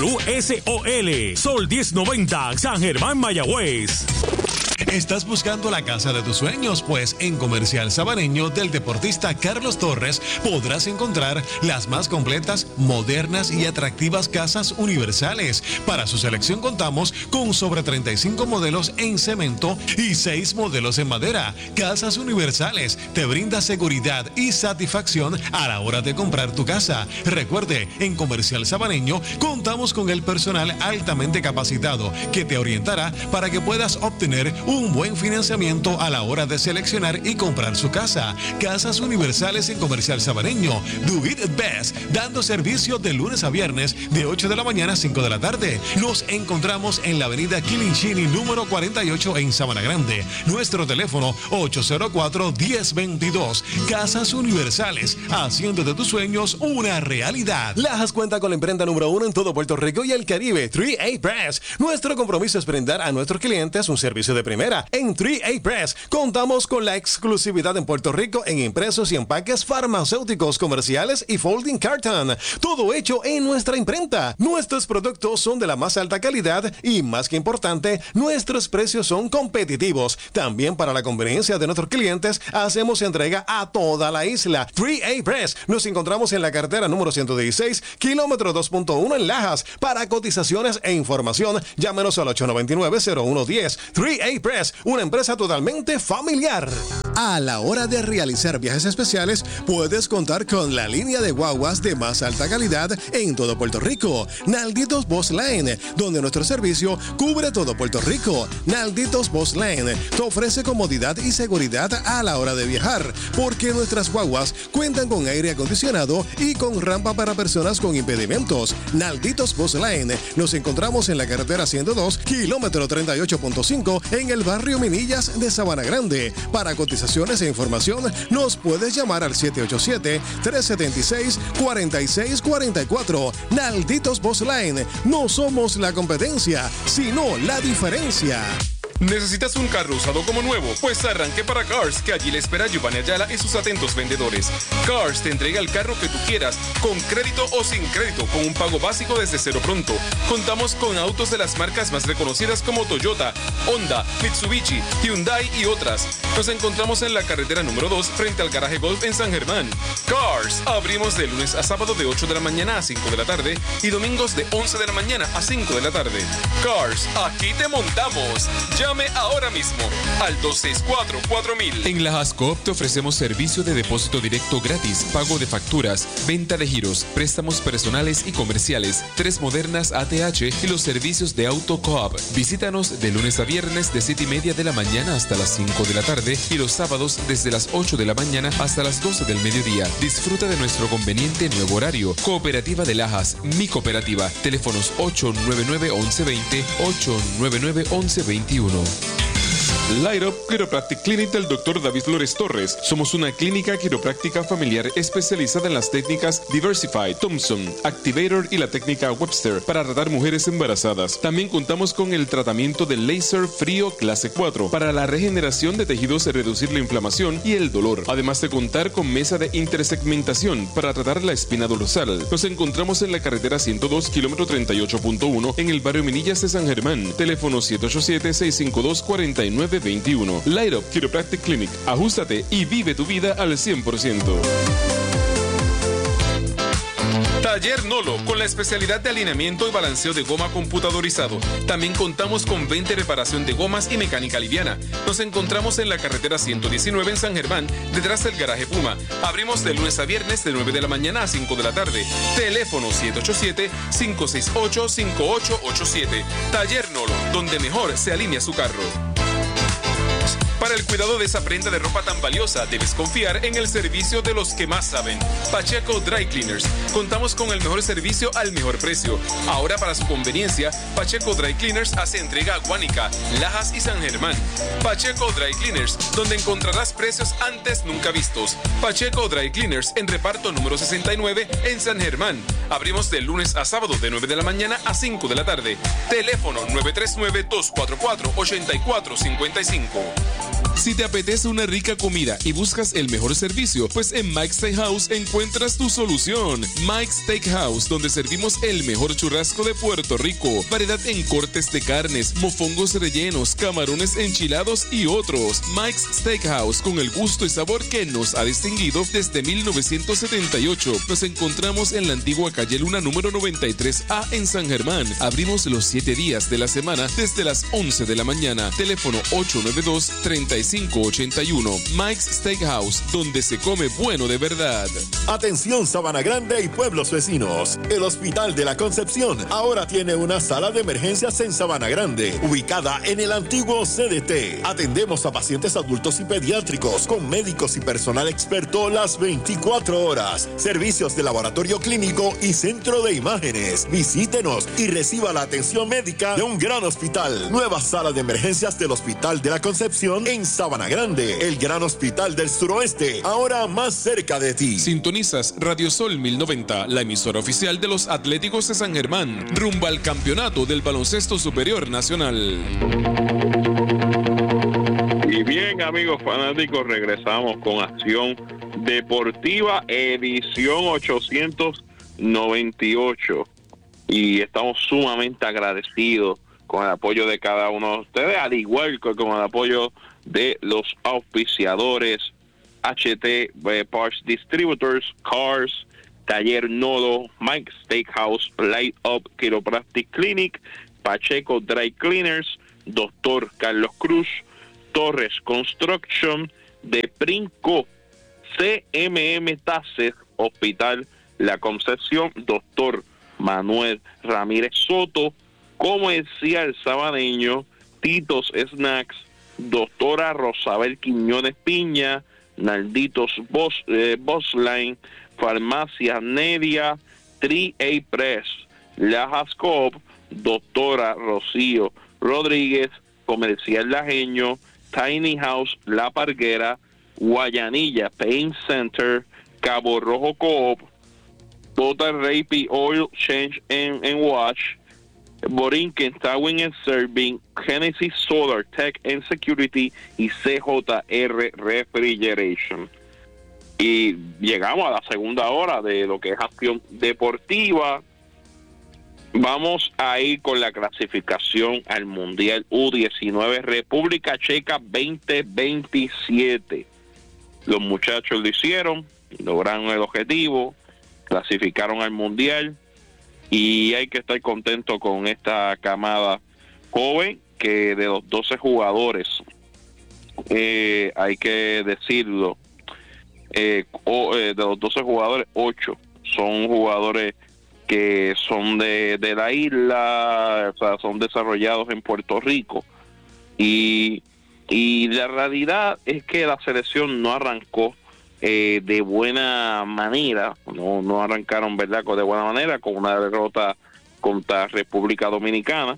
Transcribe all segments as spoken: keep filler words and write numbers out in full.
W S O L. Sol diez noventa, San Germán, Mayagüez. ¿Estás buscando la casa de tus sueños? Pues en Comercial Sabaneño del deportista Carlos Torres podrás encontrar las más completas, modernas y atractivas casas universales. Para su selección contamos con sobre treinta y cinco modelos en cemento y seis modelos en madera. Casas Universales te brinda seguridad y satisfacción a la hora de comprar tu casa. Recuerde, en Comercial Sabaneño contamos con el personal altamente capacitado que te orientará para que puedas obtener un buen financiamiento a la hora de seleccionar y comprar su casa. Casas Universales en Comercial Sabaneño. Do it best, dando servicio de lunes a viernes de ocho de la mañana a cinco de la tarde. Nos encontramos en la avenida Kilinchini número cuarenta y ocho en Sabana Grande. Nuestro teléfono ocho cero cuatro, diez veintidós. Casas Universales, haciendo de tus sueños una realidad. Lajas cuenta con la imprenta número uno en todo Puerto Rico y el Caribe, tres A Press. Nuestro compromiso es brindar a nuestros clientes un servicio de primera. En tres A Press contamos con la exclusividad en Puerto Rico en impresos y empaques farmacéuticos, comerciales y folding carton. Todo hecho en nuestra imprenta. Nuestros productos son de la más alta calidad y, más que importante, nuestros precios son competitivos. También, para la conveniencia de nuestros clientes, hacemos entrega a toda la isla. tres A Press. Nos encontramos en la carretera número ciento dieciséis, kilómetro dos punto uno en Lajas. Para cotizaciones e información, llámenos al ocho nueve nueve, cero uno uno cero. tres A Press, una empresa totalmente familiar. A la hora de realizar viajes especiales, puedes contar con la línea de guaguas de más alta calidad en todo Puerto Rico. Nalditos Bus Lane, donde nuestro servicio cubre todo Puerto Rico. Nalditos Bus Lane te ofrece comodidad y seguridad a la hora de viajar, porque nuestras guaguas cuentan con aire acondicionado y con rampa para personas con impedimentos. Nalditos Bus Lane, nos encontramos en la carretera ciento dos, kilómetro treinta y ocho punto cinco, en el barrio Minillas de Sabana Grande. Para cotizaciones e información, nos puedes llamar al siete ocho siete, tres siete seis, cuatro seis cuatro cuatro. Nalditos Bus Lane, no somos la competencia, sino la diferencia. ¿Necesitas un carro usado como nuevo? Pues arranque para Cars, que allí le espera Giovanni Ayala y sus atentos vendedores. Cars te entrega el carro que tú quieras, con crédito o sin crédito, con un pago básico desde cero pronto. Contamos con autos de las marcas más reconocidas como Toyota, Honda, Mitsubishi, Hyundai y otras. Nos encontramos en la carretera número dos, frente al garaje Golf en San Germán. Cars, abrimos de lunes a sábado de ocho de la mañana a cinco de la tarde y domingos de once de la mañana a cinco de la tarde. Cars, aquí te montamos. Llame ahora mismo al dos seis cuatro, cuatro mil. En la Hascoop te ofrecemos servicio de depósito directo gratis, pago de facturas, venta de giros, préstamos personales y comerciales, tres modernas A T H y los servicios de Auto Coop. Visítanos de lunes a viernes de siete y media de la mañana hasta las cinco de la tarde y los sábados desde las ocho de la mañana hasta las doce del mediodía. Disfruta de nuestro conveniente nuevo horario. Cooperativa de Lajas, mi cooperativa. Teléfonos ocho nueve nueve, once veinte, ocho nueve nueve, once veintiuno. Light Up Chiropractic Clinic del doctor David Flores Torres. Somos una clínica quiropráctica familiar especializada en las técnicas Diversified, Thompson, Activator y la técnica Webster para tratar mujeres embarazadas. También contamos con el tratamiento de láser frío clase cuatro para la regeneración de tejidos y reducir la inflamación y el dolor. Además de contar con mesa de intersegmentación para tratar la espina dorsal. Nos encontramos en la carretera ciento dos, kilómetro treinta y ocho punto uno en el barrio Minillas de San Germán. Teléfono siete ocho siete, seis cinco dos, cuatro nueve veintiuno. Light Up Chiropractic Clinic. Ajústate y vive tu vida al cien por ciento. Taller Nolo, con la especialidad de alineamiento y balanceo de goma computadorizado. También contamos con venta y reparación de gomas y mecánica liviana. Nos encontramos en la carretera ciento diecinueve en San Germán, detrás del garaje Puma. Abrimos de lunes a viernes de nueve de la mañana a cinco de la tarde. Teléfono siete ocho siete, cinco seis ocho, cinco ocho ocho siete. Taller Nolo, donde mejor se alinea su carro. Para el cuidado de esa prenda de ropa tan valiosa, debes confiar en el servicio de los que más saben. Pacheco Dry Cleaners. Contamos con el mejor servicio al mejor precio. Ahora, para su conveniencia, Pacheco Dry Cleaners hace entrega a Guánica, Lajas y San Germán. Pacheco Dry Cleaners, donde encontrarás precios antes nunca vistos. Pacheco Dry Cleaners, en reparto número sesenta y nueve en San Germán. Abrimos de lunes a sábado de nueve de la mañana a cinco de la tarde. Teléfono nueve tres nueve, dos cuatro cuatro, ocho cuatro cinco cinco. Si te apetece una rica comida y buscas el mejor servicio, pues en Mike's Steakhouse encuentras tu solución. Mike's Steakhouse, donde servimos el mejor churrasco de Puerto Rico, variedad en cortes de carnes, mofongos rellenos, camarones enchilados y otros. Mike's Steakhouse, con el gusto y sabor que nos ha distinguido desde mil novecientos setenta y ocho. Nos encontramos en la antigua calle Luna número noventa y tres A en San Germán. Abrimos los siete días de la semana desde las once de la mañana. Teléfono ocho nueve dos, tres cinco ocho uno. Mike's Steakhouse, donde se come bueno de verdad. Atención Sabana Grande y pueblos vecinos. El Hospital de la Concepción ahora tiene una sala de emergencias en Sabana Grande, ubicada en el antiguo C D T. Atendemos a pacientes adultos y pediátricos con médicos y personal experto las veinticuatro horas. Servicios de laboratorio clínico y centro de imágenes. Visítenos y reciba la atención médica de un gran hospital. Nueva sala de emergencias del Hospital de la Concepción en Sabana Grande, el gran hospital del suroeste, ahora más cerca de ti. Sintonizas Radio Sol mil noventa, la emisora oficial de los Atléticos de San Germán, rumbo al campeonato del baloncesto superior nacional. Y bien, amigos fanáticos, regresamos con Acción Deportiva, edición ochocientos noventa y ocho. Y estamos sumamente agradecidos con el apoyo de cada uno de ustedes, al igual que con el apoyo de los auspiciadores H T eh, Parts Distributors, Cars, Taller Nodo, Mike's Steakhouse, Light Up Chiropractic Clinic, Pacheco Dry Cleaners, Doctor Carlos Cruz, Torres Construction, de Princo, C M M Tases, Hospital La Concepción, Doctor Manuel Ramírez Soto, Comercial Sabaneño, Titos Snacks, Doctora Rosabel Quiñones Piña, Nalditos Bos, eh, Bosline, Farmacia Nedia, tres A Press, Lajas Coop, Doctora Rocío Rodríguez, Comercial Lajeño, Tiny House La Parguera, Guayanilla Paint Center, Cabo Rojo Coop, Total Rapi Oil Change and, and Wash, Borinquen Towing and Serving, Genesis Solar Tech and Security y C J R Refrigeration. Y llegamos a la segunda hora de lo que es Acción Deportiva. Vamos a ir con la clasificación al Mundial U diecinueve República Checa veinte veintisiete. Los muchachos lo hicieron, lograron el objetivo, clasificaron al Mundial. Y hay que estar contento con esta camada joven, que de los doce jugadores, eh, hay que decirlo, eh, o, eh, de los doce jugadores, ocho son jugadores que son de, de la isla, o sea, son desarrollados en Puerto Rico. Y, y la realidad es que la selección no arrancó Eh, de buena manera, no, no arrancaron, ¿verdad?, de buena manera, con una derrota contra República Dominicana.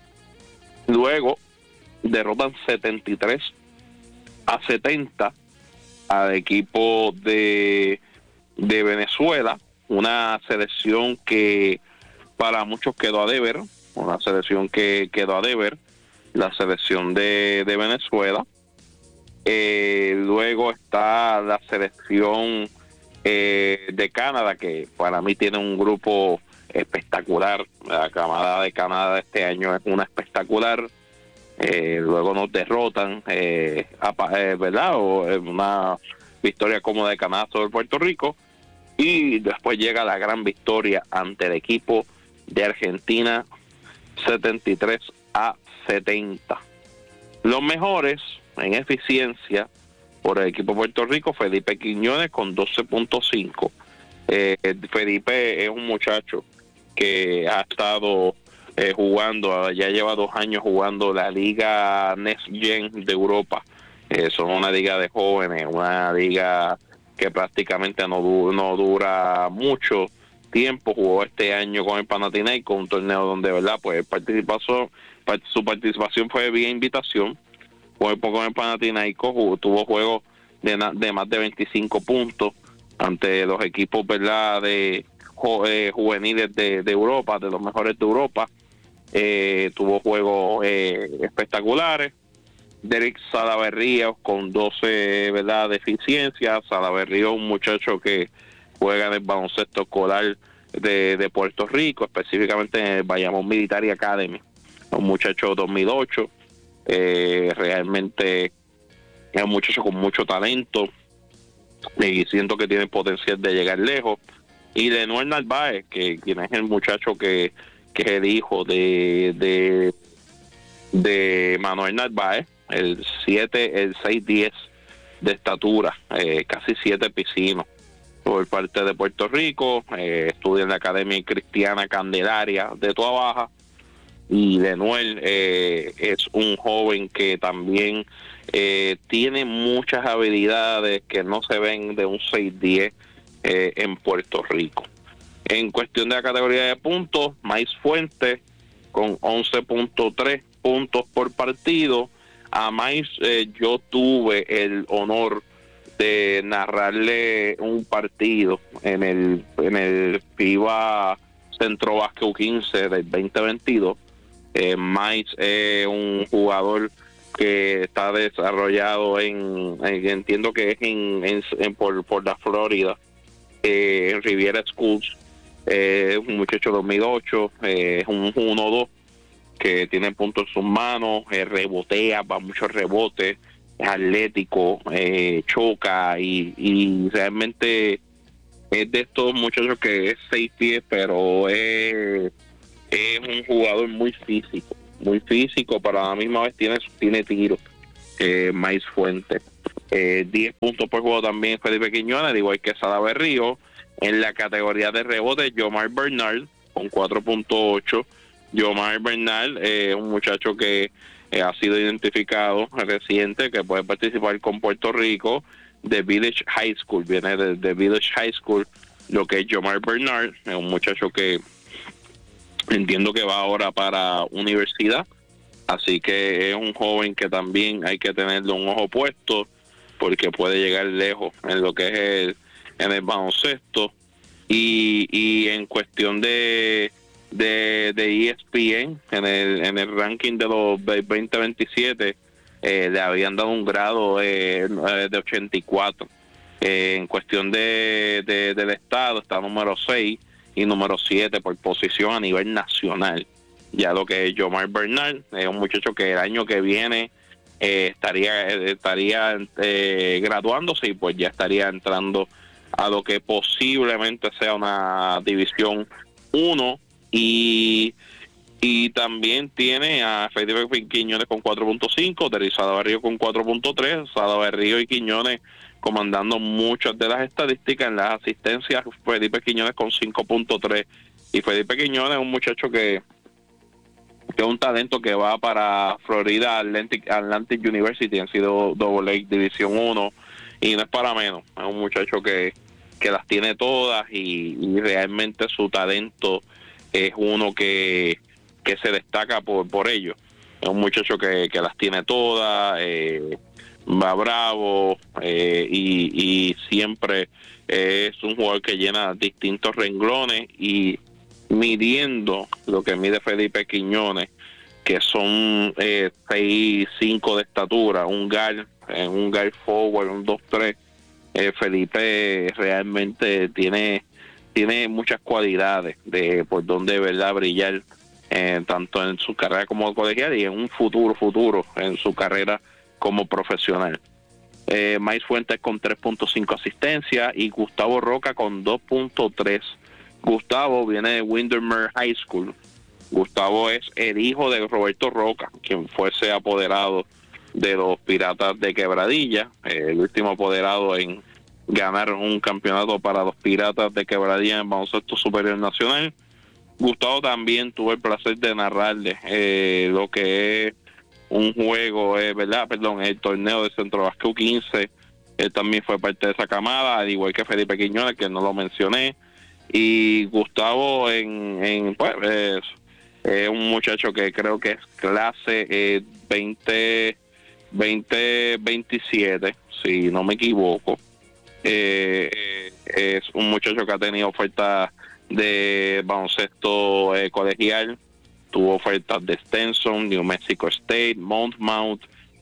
Luego derrotan setenta y tres a setenta al equipo de, de Venezuela, una selección que para muchos quedó a deber, una selección que quedó a deber, la selección de, de Venezuela. Eh, luego está la selección eh, de Canadá, que para mí tiene un grupo espectacular. La camada de Canadá de este año es una espectacular. Eh, luego nos derrotan, eh, a, eh, ¿verdad? O eh, una victoria cómoda de Canadá sobre Puerto Rico. Y después llega la gran victoria ante el equipo de Argentina, setenta y tres a setenta. Los mejores en eficiencia por el equipo de Puerto Rico, Felipe Quiñones con doce punto cinco. Eh, Felipe es un muchacho que ha estado eh, jugando, ya lleva dos años jugando la Liga Next Gen de Europa. Eh, son una liga de jóvenes, una liga que prácticamente no, du- no dura mucho tiempo. Jugó este año con el Panathinaikos, un torneo donde, ¿verdad?, pues participó, su participación fue vía invitación. Fue poco en Panathinaikos, tuvo juegos de, de más de veinticinco puntos ante los equipos, ¿verdad?, de eh, juveniles de, de Europa, de los mejores de Europa. Eh, tuvo juegos eh, espectaculares. Derek Salaverríos con doce, ¿verdad?, deficiencias. Salaverríos, un muchacho que juega en el baloncesto escolar de, de Puerto Rico, específicamente en el Bayamón Military Academy. Un muchacho dos mil ocho, eh, realmente es un muchacho con mucho talento y siento que tiene potencial de llegar lejos. Y de Noel Narváez, que quien es el muchacho que, que es el hijo de, de, de Manuel Narváez, el siete, el seis diez de estatura, eh, casi siete piscinos, por parte de Puerto Rico. Eh, estudia en la Academia Cristiana Candelaria de Toa Baja. Y Lenuel eh, es un joven que también eh, tiene muchas habilidades que no se ven de un seis diez eh, en Puerto Rico. En cuestión de la categoría de puntos, Mais Fuentes con once punto tres puntos por partido. A Mais eh, yo tuve el honor de narrarle un partido en el en el FIBA Centro Básquet U quince del veinte veintidós. Eh, Mais es un jugador que está desarrollado en, en entiendo que es en, en, en por, por la Florida, eh, en Riviera Schools. Eh, es un muchacho dos mil ocho, eh, es un uno dos que tiene puntos en sus manos, eh, rebotea, va muchos rebotes, es atlético, eh, choca y, y realmente es de estos muchachos que es seis pies, pero es, es un jugador muy físico, muy físico, pero a la misma vez tiene, tiene tiro. Eh, Mais Fuentes. Eh, diez puntos por juego también Felipe Quiñones, igual que Salaverríos. En la categoría de rebote, Yomar Bernal con cuatro punto ocho. Yomar Bernal es eh, un muchacho que eh, ha sido identificado reciente, que puede participar con Puerto Rico, de Village High School. Viene de, de Village High School, lo que es Yomar Bernal. Es un muchacho que entiendo que va ahora para universidad, así que es un joven que también hay que tenerle un ojo puesto, porque puede llegar lejos en lo que es el, en el baloncesto. Y, y en cuestión de de, de E S P N, en el en el ranking de los veinte veintisiete, eh, le habían dado un grado eh, de ochenta y cuatro. Eh, en cuestión de, de del estado está número seis y número siete por posición a nivel nacional. Ya lo que es Yomar Bernal es un muchacho que el año que viene eh, estaría estaría eh, graduándose y pues ya estaría entrando a lo que posiblemente sea una división uno. Y y también tiene a Felipe Quiñones con cuatro punto cinco, Derek Salaverríos con cuatro punto tres, Salaverríos y Quiñones comandando muchas de las estadísticas. En las asistencias, Felipe Quiñones con cinco punto tres, y Felipe Quiñones es un muchacho que que es un talento que va para Florida Atlantic, Atlantic University, han sido Double A División uno, y no es para menos. Es un muchacho que, que las tiene todas y, y realmente su talento es uno que, que se destaca por, por ello. Es un muchacho que, que las tiene todas, eh, va bravo eh, y, y siempre eh, es un jugador que llena distintos renglones, y midiendo lo que mide Felipe Quiñones, que son eh, seis cinco de estatura, un guard, eh, un guard forward, un dos tres, eh, Felipe realmente tiene tiene muchas cualidades de por donde verdad brillar, eh, tanto en su carrera como colegial y en un futuro futuro en su carrera como profesional. eh, Mais Fuentes con tres punto cinco asistencias y Gustavo Roca con dos punto tres. Gustavo viene de Windermere High School. Gustavo es el hijo de Roberto Roca, quien fuese apoderado de los Piratas de Quebradilla, eh, el último apoderado en ganar un campeonato para los Piratas de Quebradilla en baloncesto superior nacional. Gustavo también tuvo el placer de narrarle eh, lo que es un juego, eh, ¿verdad? Perdón, el torneo de Centro Básquet U quince. Él también fue parte de esa camada, al igual que Felipe Quiñones, que no lo mencioné. Y Gustavo en, en pues es, es un muchacho que creo que es clase eh, veinte veintisiete, si no me equivoco. Eh, eh, es un muchacho que ha tenido ofertas de baloncesto eh, colegial, tuvo ofertas de Stenson, New Mexico State, Monmouth,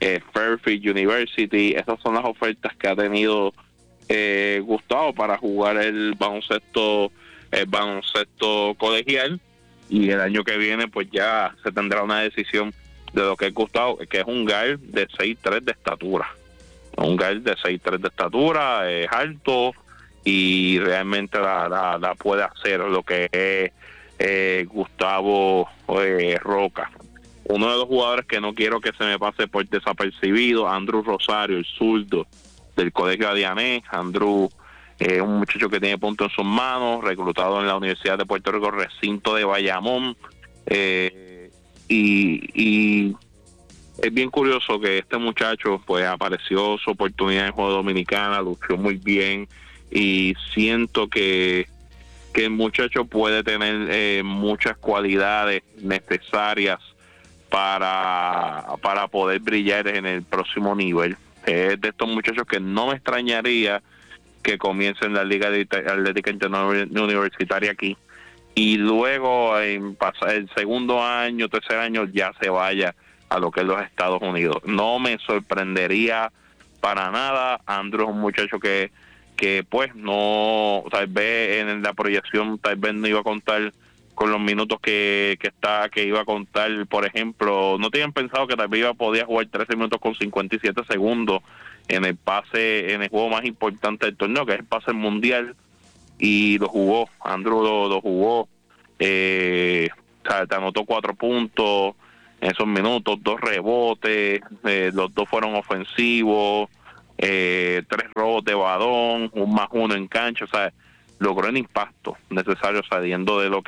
eh, Fairfield University. Esas son las ofertas que ha tenido eh, Gustavo para jugar el baloncesto, el baloncesto colegial, y el año que viene pues ya se tendrá una decisión de lo que es Gustavo, que es un guard de seis tres de estatura. Un guard de seis tres de estatura, es alto y realmente la, la, la puede hacer lo que es eh, Gustavo eh, Roca. Uno de los jugadores que no quiero que se me pase por desapercibido, Andrew Rosario, el zurdo del Colegio Adiané. Andrew es eh, un muchacho que tiene punto en sus manos, reclutado en la Universidad de Puerto Rico, recinto de Bayamón. Eh, y, y es bien curioso que este muchacho pues apareció su oportunidad en Juego Dominicana, lució muy bien, y siento que, que el muchacho puede tener eh, muchas cualidades necesarias para, para poder brillar en el próximo nivel. Es de estos muchachos que no me extrañaría que comiencen la Liga Atlética Universitaria aquí, y luego en el segundo año, tercer año, ya se vaya a lo que es los Estados Unidos. No me sorprendería para nada. Andrew es un muchacho que, que pues no, tal vez en la proyección tal vez no iba a contar con los minutos que, que está, que iba a contar. Por ejemplo, no tenían pensado que tal vez iba podía jugar trece minutos con cincuenta y siete segundos en el pase, en el juego más importante del torneo, que es el pase mundial, y lo jugó. Andrew lo, lo jugó, eh, o sea, te anotó cuatro puntos en esos minutos, dos rebotes, eh, los dos fueron ofensivos, eh, tres robos de balón, un más uno en cancha, o sea, logró el impacto necesario saliendo de lo que